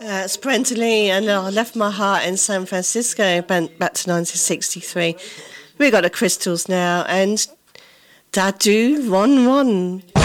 Sprentally, and I left my heart in San Francisco back to 1963. We got the Crystals now, and Dadu Ron Ron.